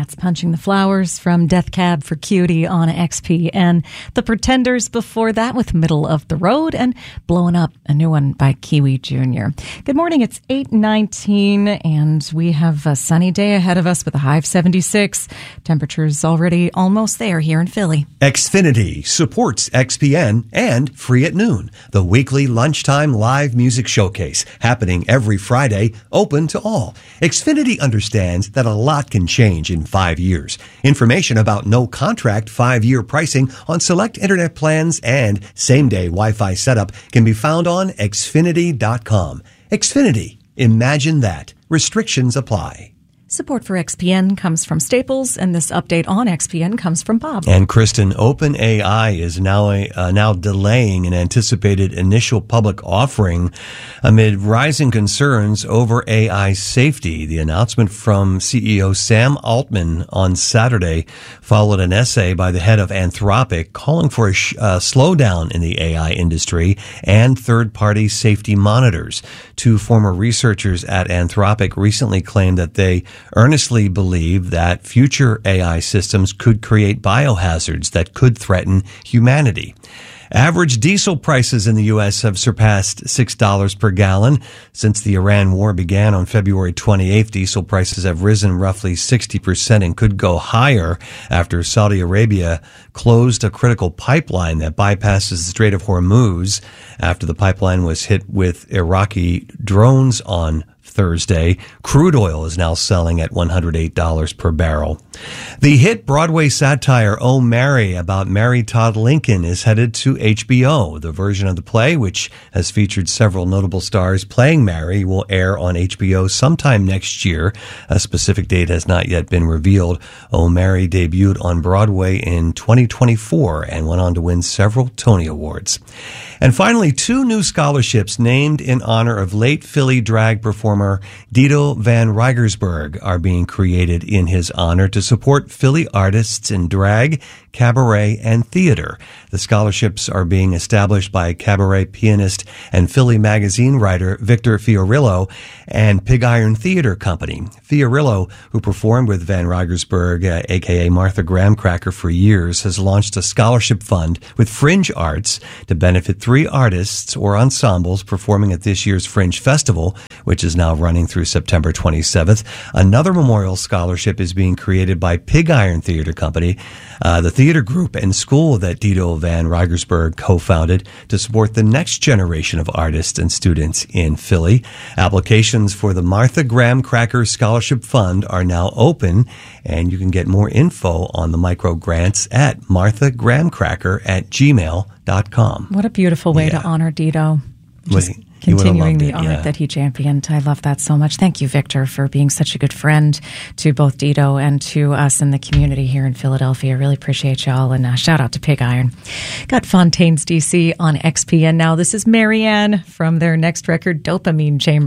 That's Punching the Flowers from Death Cab for Cutie on XPN. The Pretenders before that with Middle of the Road, and Blowing Up, a new one by Kiwi Jr. Good morning, it's 8:19, and we have a sunny day ahead of us with a high of 76. Temperatures already almost there here in Philly. Xfinity supports XPN and Free at Noon, the weekly lunchtime live music showcase happening every Friday, open to all. Xfinity understands that a lot can change in 5 years. Information about no-contract 5-year pricing on select internet plans and same-day Wi-Fi setup can be found on Xfinity.com. Xfinity. Imagine that. Restrictions apply. Support for XPN comes from Staples, and this update on XPN comes from Bob. And Kristen, OpenAI is now delaying an anticipated initial public offering amid rising concerns over AI safety. The announcement from CEO Sam Altman on Saturday followed an essay by the head of Anthropic calling for a slowdown in the AI industry and third-party safety monitors. Two former researchers at Anthropic recently claimed that they earnestly believe that future AI systems could create biohazards that could threaten humanity. Average diesel prices in the U.S. have surpassed $6 per gallon. Since the Iran war began on February 28th, diesel prices have risen roughly 60% and could go higher after Saudi Arabia closed a critical pipeline that bypasses the Strait of Hormuz after the pipeline was hit with Iraqi drones on Thursday. Crude oil is now selling at $108 per barrel. The hit Broadway satire Oh, Mary about Mary Todd Lincoln is headed to HBO. The version of the play, which has featured several notable stars playing Mary, will air on HBO sometime next year. A specific date has not yet been revealed. Oh, Mary debuted on Broadway in 2024 and went on to win several Tony Awards. And finally, 2 new scholarships named in honor of late Philly drag performer Dito Van Rigersberg are being created in his honor to support Philly artists in drag, cabaret, and theater. The scholarships are being established by cabaret pianist and Philly magazine writer Victor Fiorillo and Pig Iron Theater Company. Fiorillo, who performed with Van Rigersberg, aka Martha Graham Cracker, for years, has launched a scholarship fund with Fringe Arts to benefit 3 artists or ensembles performing at this year's Fringe Festival, which is now running through September 27th. Another memorial scholarship is being created by Pig Iron Theater Company, the theater group and school that Dito Van Rigersberg co-founded, to support the next generation of artists and students in Philly. Applications for the Martha Graham Cracker Scholarship Fund are now open, and you can get more info on the micro grants at marthagrahamcracker@gmail.com. What a beautiful way to honor Dito. Continuing the art that he championed. I love that so much. Thank you, Victor, for being such a good friend to both Dito and to us in the community here in Philadelphia. Really appreciate y'all, and shout out to Pig Iron. Got Fontaines DC on XPN now. This is Marianne from their next record, Dopamine Chamber.